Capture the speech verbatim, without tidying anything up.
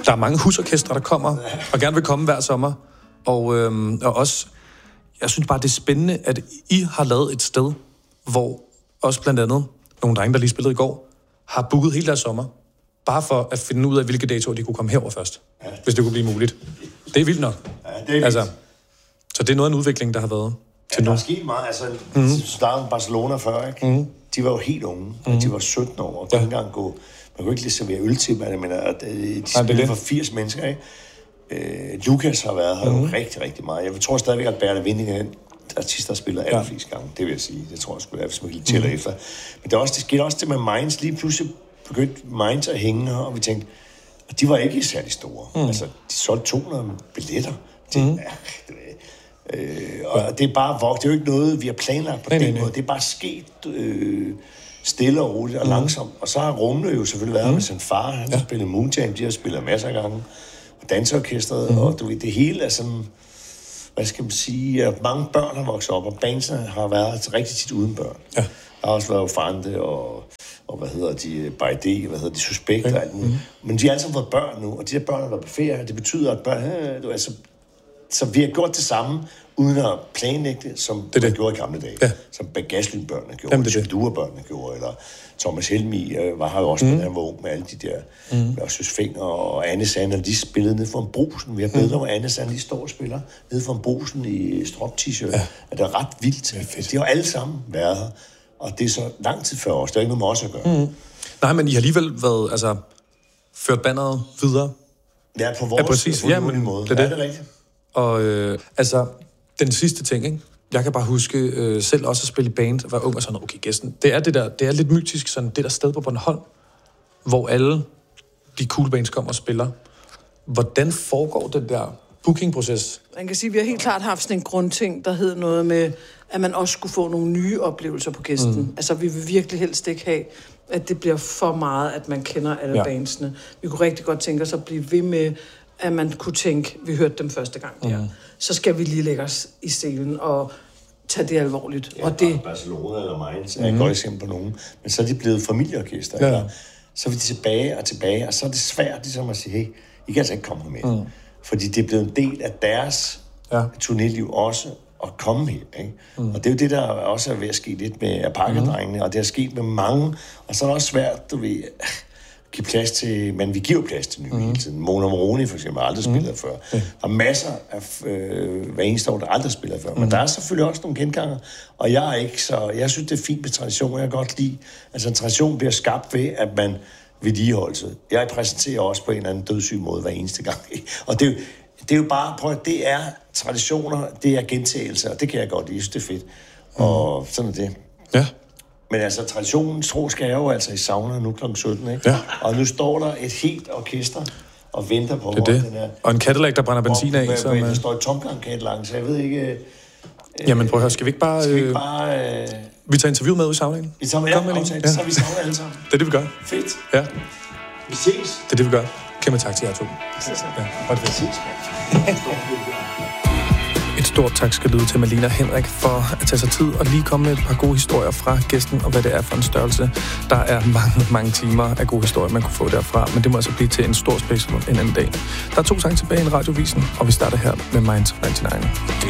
Der er mange husorkestre, der kommer, og gerne vil komme hver sommer. Og, øhm, og også, jeg synes bare, det er spændende, at I har lavet et sted, hvor også blandt andet nogle drenge, der lige spillede i går, har booket hele deres sommer, bare for at finde ud af, hvilke datoer de kunne komme herover først, ja. Hvis det kunne blive muligt. Det er vildt nok. Ja, det er vildt. Altså, så det er noget af en udvikling, der har været ja, til nu. Der er sket meget. Altså, mm-hmm. startede Barcelona før, ikke? Mm-hmm. De var jo helt unge. Mm-hmm. De var sytten år, og ja. Kunne engang gå... Man kunne ikke lige servere øl til dem, men de spillede for firs mennesker, ikke? Øh, Lukas har været her mm-hmm. jo rigtig, rigtig meget. Jeg tror stadigvæk, at Bertel Vinding er den artist, der spiller allerflest gange. Det vil jeg sige. Det tror jeg sgu, hvis man lige tæller mm-hmm. efter. Men det, også, det skete også det med Mainz. Lige pludselig begyndte Mainz at hænge her, og vi tænkte, at de var ikke særlig store. Mm. Altså, de solgte to hundrede billetter. Det, mm. ja, det, øh, og det er bare vogt. Det er jo ikke noget, vi har planlagt på nej, den nej, nej. måde. Det er bare sket... Øh, stille og roligt og mm. langsomt. Og så har Rumle jo selvfølgelig været mm. med sin far. Han ja. har spillet Moonjam, de har spillet masser af gange. Og danseorkestret, mm. og du ved, det hele er sådan... Hvad skal man sige? At mange børn har vokset op, og bandsene har været rigtig tit uden børn. Ja. Der har også været Fante og, og hvad hedder de, Bajdé, hvad hedder de, Suspekt og alt muligt. Mm. Men de har altid fået børn nu, og de der børn har været på ferie. Det betyder, at børn... Øh, du, altså, så vi har gjort det samme, uden at planlægge det, som det, det. gjorde i gamle dage. Ja. Som Bagaslyn-børnene gjorde, eller Sydura-børnene gjorde, eller Thomas Helmi øh, var her jo også, mm. med, han var ung med alle de der, mm. og Søs Finger og Anne Sander, de spillede ned for en brusen. Vi har billeder, hvor Anne Sander lige står og spiller ned for en brusen i strop-t-shirt. Ja. Det er ret vildt. Det de har alle sammen været her, og det er så lang tid før os. Det er ikke noget med os at gøre. Mm. Nej, men I har alligevel været, altså, ført banneret videre. Ja, på vores ja, præcis. Ja, men, måde. Det er, det. Ja, det er rigtigt. Og øh, altså, den sidste ting, ikke? Jeg kan bare huske øh, selv også at spille i band, og være ung og sådan, okay, gæsten. Det er det der, det er lidt mytisk, sådan det der sted på Bornholm, hvor alle de cool bands kommer og spiller. Hvordan foregår den der bookingproces? Man kan sige, at vi har helt klart haft sådan en grundting, der hed noget med, at man også skulle få nogle nye oplevelser på gæsten. Mm. Altså, vi vil virkelig helst ikke have, at det bliver for meget, at man kender alle ja. bandsene. Vi kunne rigtig godt tænke os at blive ved med, at man kunne tænke, vi hørte dem første gang der. Mm. Så skal vi lige lægge os i stenen og tage det alvorligt. Ja, og det... Barcelona eller Mainz er et mm. godt eksempel på nogen. Men så er de blevet familieorkester. Ja. Eller? Så er vi tilbage og tilbage, og så er det svært ligesom at sige, hey, I kan altså ikke komme med. Mm. Fordi det er blevet en del af deres ja. turnéliv også at komme her. Ikke? Mm. Og det er jo det, der også er ved at ske lidt med Apaka-drengene, mm. og det har sket med mange. Og så er det også svært, du ved... give plads til, men vi giver plads til nye mm. hele tiden. Mona Moroni for eksempel har aldrig spillet mm. før. Ja. Der er masser af øh, hver eneste år, der aldrig spillet før. Mm. Men der er selvfølgelig også nogle genganger, og jeg er ikke så... Jeg synes, det er fint med tradition, jeg kan godt lide. Altså en tradition bliver skabt ved, at man vedligeholdelse. Jeg præsenterer også på en eller anden dødssyg måde hver eneste gang. Og det er jo, det er jo bare, prøv at det er traditioner, det er gentagelser, og det kan jeg godt lide, det er fedt. Mm. Og sådan er det. Ja. Men altså, traditionen tro skal jeg jo altså i sauna nu klokken sytten, ikke? Ja. Og nu står der et helt orkester og venter på det. Det. Den her, og en Cadillac, der brænder benzin af. Som, der står et tomgang Cadillac, så jeg ved ikke... Øh, Jamen prøv at høre, skal vi ikke bare... Skal vi ikke bare... Øh, vi tager interview med ud i saunaen? Vi tager med, ja, aftalt, ja. Så er vi sauna alle sammen. Det er det, vi gør. Fedt. Ja. Vi ses. Det er det, vi gør. Kæmpe tak til jer to. Ja, og det ses, Et stort tak skal lyde til Malene og Henrik for at tage sig tid og lige komme med et par gode historier fra gæsten, og hvad det er for en størrelse. Der er mange, mange timer af gode historier, man kunne få derfra, men det må altså blive til en stor special en anden dag. Der er to sange tilbage i Radiovisen, og vi starter her med Mainz nioghalvfems.